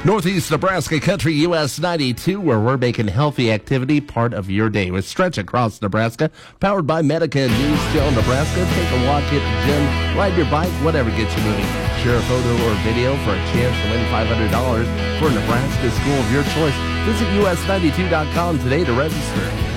Northeast Nebraska Country US 92, where we're making healthy activity part of your day with Stretch Across Nebraska, powered by Medica and Newsdale, Nebraska. Take a walk, hit the gym, ride your bike, whatever gets you moving. Share a photo or video for a chance to win $500 for a Nebraska school of your choice. Visit us92.com today to register.